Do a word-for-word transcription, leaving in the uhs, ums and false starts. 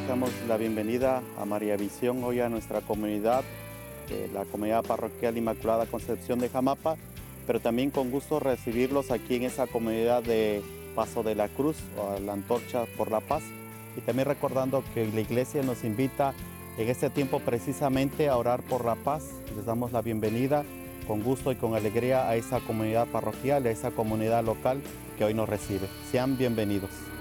damos la bienvenida a María Visión hoy a nuestra comunidad, eh, la comunidad parroquial Inmaculada Concepción de Jamapa, pero también con gusto recibirlos aquí en esa comunidad de Paso de la Cruz o a la Antorcha por la Paz. Y también recordando que la iglesia nos invita en este tiempo precisamente a orar por la paz. Les damos la bienvenida con gusto y con alegría a esa comunidad parroquial, a esa comunidad local que hoy nos recibe. Sean bienvenidos.